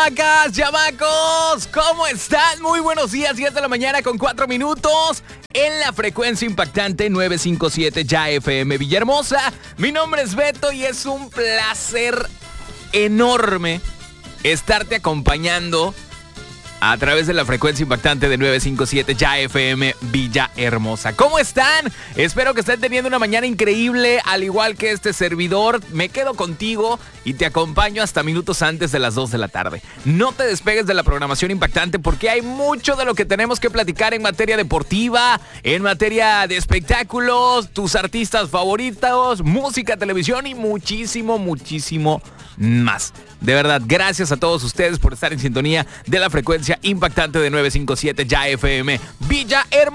chamacas, chamacos, ¿cómo están? Muy buenos días, 10 de la mañana con 4 minutos en la frecuencia impactante 957 Ya FM Villahermosa. Mi nombre es Beto y es un placer enorme estarte acompañando a través de la frecuencia impactante de 957 Ya FM Villahermosa. ¿Cómo están? Espero que estén teniendo una mañana increíble, al igual que este servidor. Me quedo contigo y te acompaño hasta minutos antes de las 2 de la tarde. No te despegues de la programación impactante porque hay mucho de lo que tenemos que platicar en materia deportiva, en materia de espectáculos, tus artistas favoritos, música, televisión y muchísimo, muchísimo más. De verdad, gracias a todos ustedes por estar en sintonía de la frecuencia impactante de 957 Ya FM Villahermosa.